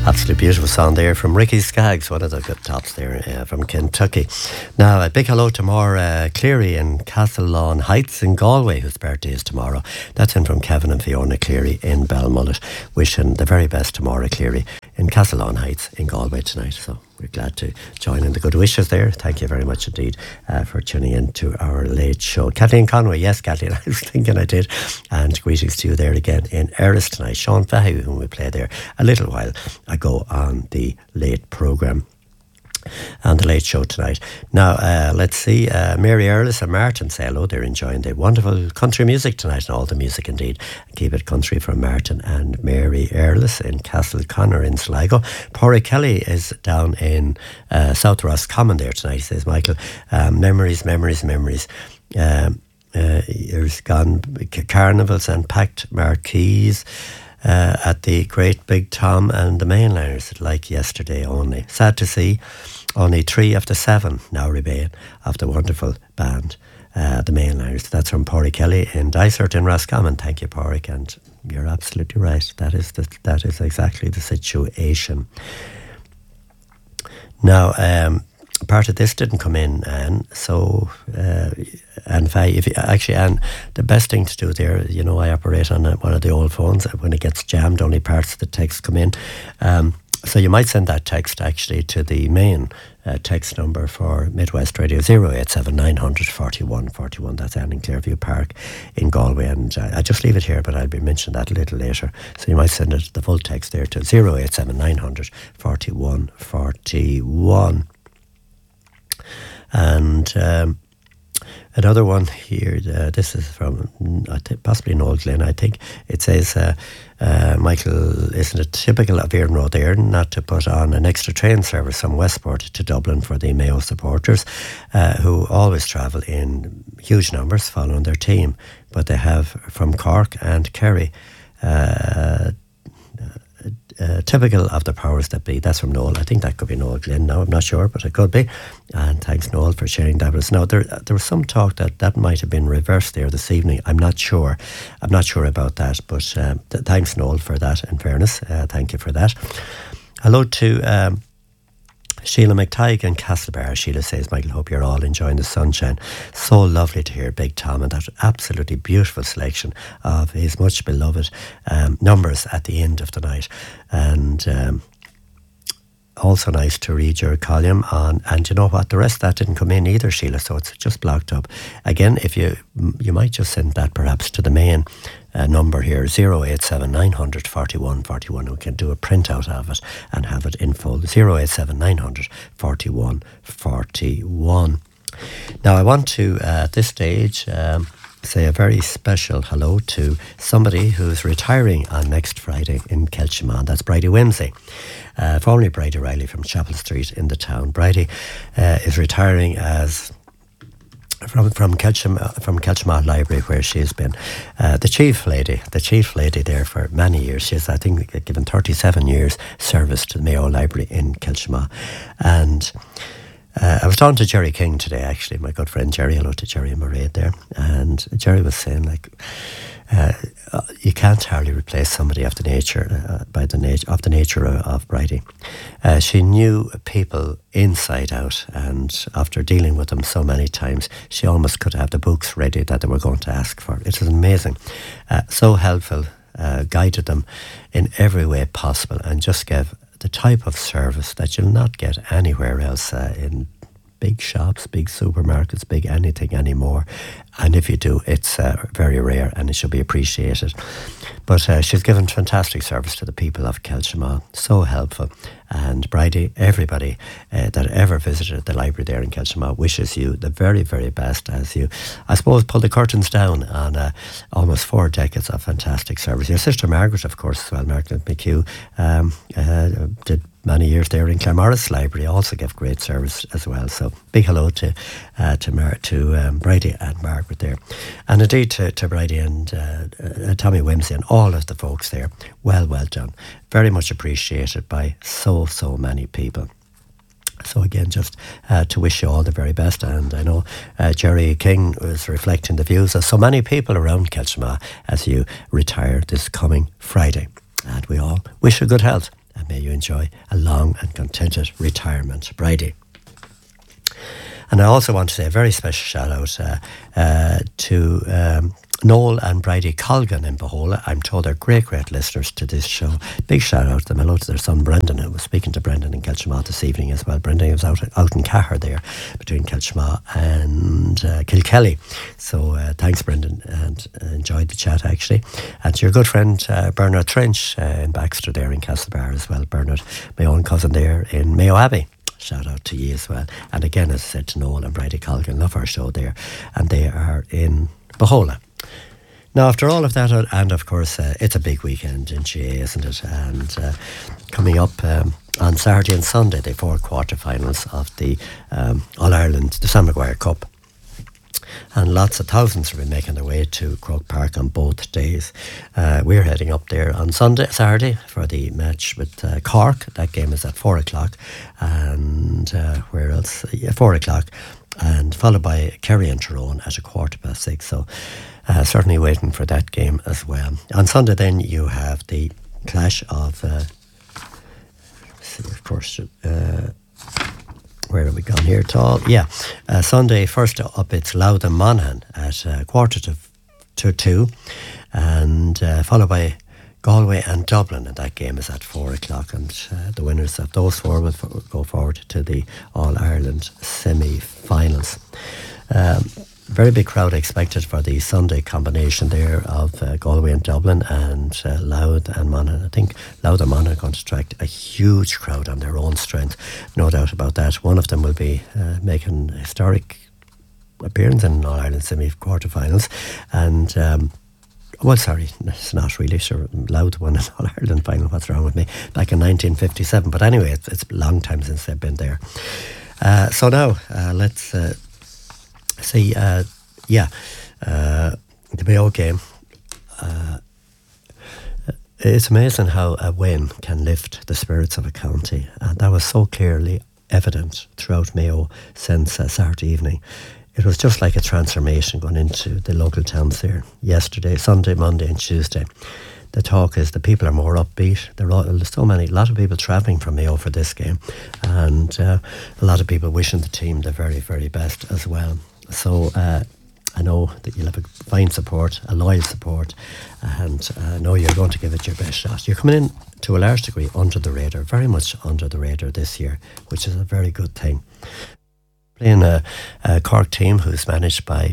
Absolutely beautiful song there from Ricky Skaggs, one of the good tops there from Kentucky. Now, a big hello to Maura Cleary in Castlelawn Heights in Galway, whose birthday is tomorrow. That's in from Kevin and Fiona Cleary in Belmullet. Wishing the very best to Maura Cleary in Castlelawn Heights in Galway tonight. So we're glad to join in the good wishes there. Thank you very much indeed for tuning in to our late show. Kathleen Conway, yes, Kathleen, I was thinking I did. And greetings to you there again in Eris tonight. Sean Fahey, whom we played there a little while ago on the late programme. And the late show tonight. Now, let's see. Mary Earlis and Martin say hello. They're enjoying the wonderful country music tonight, and all the music indeed. Keep it country from Martin and Mary Earlis in Castleconnor in Sligo. Porry Kelly is down in South Roscommon there tonight. He says, Michael, memories. There's gone carnivals and packed marquees. At the Great Big Tom and the Mainliners, like yesterday only. Sad to see, only 3 of the 7 now remain of the wonderful band, the Mainliners. That's from Porry Kelly in Dysart in Roscommon. Thank you, Porrick, and you're absolutely right. That is exactly the situation. Now, part of this didn't come in, Anne, so and Anne, the best thing to do there, you know, I operate on one of the old phones. When it gets jammed, only parts of the text come in, so you might send that text actually to the main text number for Midwest Radio, 087 900 41 41. That's Anne in Clearview Park in Galway, and I just leave it here, but I'll be mentioning that a little later, so you might send it, the full text there, to 087 900 41 41. And another one here, this is from possibly Noel Glenn, I think. It says, Michael, isn't it typical of Éireann Road Éireann not to put on an extra train service from Westport to Dublin for the Mayo supporters, who always travel in huge numbers following their team, but they have from Cork and Kerry. Typical of the powers that be. That's from Noel. I think that could be Noel Glenn now. I'm not sure, but it could be. And thanks, Noel, for sharing that with us. Now, there was some talk that might have been reversed there this evening. I'm not sure. I'm not sure about that, but thanks, Noel, for that, in fairness. Thank you for that. Hello to Sheila McTighe in Castlebar. Sheila says, Michael, hope you're all enjoying the sunshine. So lovely to hear Big Tom and that absolutely beautiful selection of his much beloved numbers at the end of the night. And also nice to read your column on, and you know what, the rest of that didn't come in either, Sheila, so it's just blocked up. Again, if you might just send that perhaps to the main number here, 087 900 41 41. We can do a printout of it and have it in full, 087 900 41 41. Now I want to, at this stage, say a very special hello to somebody who's retiring on next Friday in Kelchimon. That's Bridie Whimsy, formerly Bridie Riley from Chapel Street in the town. Bridie is retiring as from Kelchimon Library, where she's been the chief lady there for many years. She's, I think, given 37 years service to the Mayo Library in Kelchimon. And I was talking to Jerry King today, actually, my good friend Jerry. Hello to Jerry and Mairead there. And Jerry was saying, like, you can't hardly replace somebody of the nature of Bridie. She knew people inside out, and after dealing with them so many times, she almost could have the books ready that they were going to ask for. It was amazing. So helpful, guided them in every way possible, and just gave the type of service that you'll not get anywhere else in big shops, big supermarkets, big anything anymore. And if you do, it's very rare, and it should be appreciated. But she's given fantastic service to the people of Kelchimon, so helpful. And Bridie, everybody that ever visited the library there in Kelchimon wishes you the very, very best as you, I suppose, pull the curtains down on almost 4 decades of fantastic service. Your sister Margaret, of course, as well, Margaret McHugh, did many years there in Claremorris Library, also gave great service as well. So big hello to Bridie and Margaret there, and indeed to Bridie and Tommy Whimsy and all of the folks there. Well done, very much appreciated by so many people. So again, just to wish you all the very best. And I know Jerry King was reflecting the views of so many people around Kelchimon as you retire this coming Friday, and we all wish you good health and and may you enjoy a long and contented retirement. Bridie. And I also want to say a very special shout out to Noel and Bridie Colgan in Bohola. I'm told they're great listeners to this show. Big shout out to them. Hello to their son Brendan, who was speaking to Brendan in Kelchamaw this evening as well. Brendan was out in Cahir there between Kelchamaw and Kilkelly. So thanks, Brendan, and enjoyed the chat actually. And to your good friend Bernard Trench in Baxter there in Castlebar as well. Bernard, my own cousin there in Mayo Abbey. Shout out to you as well. And again, as I said, to Noel and Bridie Colgan, love our show there. And they are in Bohola. Now, after all of that, and of course, it's a big weekend in GA, isn't it? And coming up on Saturday and Sunday, the 4 quarterfinals of the All-Ireland, the Sam Maguire Cup. And lots of thousands will be making their way to Croke Park on both days. We're heading up there on Saturday for the match with Cork. That game is at 4 o'clock. And where else? 4 o'clock. And followed by Kerry and Tyrone at 6:15. So certainly waiting for that game as well. On Sunday then you have the clash of, of course, where have we gone here? Sunday first up it's Louth and Monaghan at 1:45, and followed by Galway and Dublin, and that game is at 4 o'clock, and the winners of those four will go forward to the All-Ireland semi-finals. Very big crowd expected for the Sunday combination there of Galway and Dublin and Louth and Monaghan. I think Louth and Monaghan are going to attract a huge crowd on their own strength, no doubt about that. One of them will be making a historic appearance in All-Ireland semi-quarterfinals, and it's not really, sure. Louth won an All-Ireland final, what's wrong with me, back in 1957. But anyway, it's a long time since they've been there. So now, let's see, the Mayo game. It's amazing how a win can lift the spirits of a county, and that was so clearly evident throughout Mayo since Saturday evening. It was just like a transformation going into the local towns there yesterday, Sunday, Monday and Tuesday. The talk is the people are more upbeat. There are a lot of people travelling from Mayo for this game, and a lot of people wishing the team the very, very best as well. So I know that you'll have a fine support, a loyal support, and I know you're going to give it your best shot. You're coming in to a large degree under the radar, very much under the radar this year, which is a very good thing. Playing a Cork team who's managed by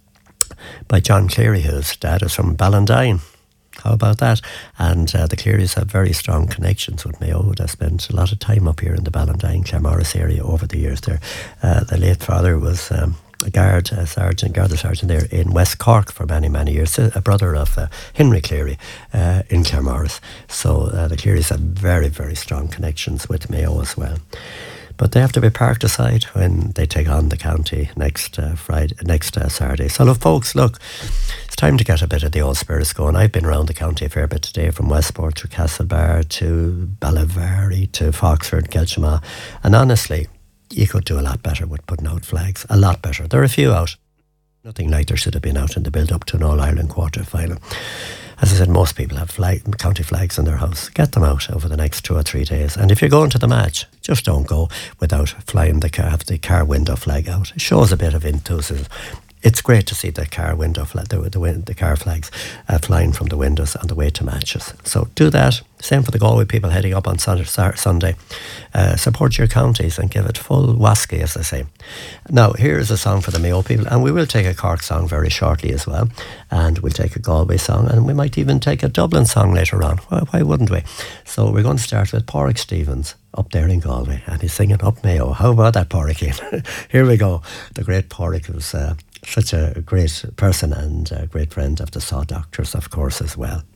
John Cleary, whose dad is from Ballandine. How about that? And the Clearys have very strong connections with Mayo. They spent a lot of time up here in the Ballandine, Claremorris area over the years there. The late father was a Garda sergeant there in West Cork for many, many years, a brother of Henry Cleary in Claremorris. So the Clearys have very, very strong connections with Mayo as well. But they have to be parked aside when they take on the county next Saturday. So look, folks, it's time to get a bit of the old spirits going. I've been around the county a fair bit today, from Westport to Castlebar to Ballyvary to Foxford, Kelchamaw, and honestly, you could do a lot better with putting out flags, a lot better. There are a few out. Nothing like there should have been out in the build-up to an All-Ireland quarter-final. As I said, most people have county flags in their house. Get them out over the next 2 or 3 days. And if you're going to the match, just don't go without have the car window flag out. It shows a bit of enthusiasm. It's great to see the car window the car flags flying from the windows on the way to matches. So do that. Same for the Galway people heading up on Sunday. Support your counties and give it full wasky, as they say. Now, here's a song for the Mayo people, and we will take a Cork song very shortly as well, and we'll take a Galway song, and we might even take a Dublin song later on. Why wouldn't we? So we're going to start with Pádraig Stevens up there in Galway, and he's singing Up Mayo. How about that, Pádraig? Here we go. The great Pádraig was such a great person and a great friend of the Saw Doctors, of course, as well.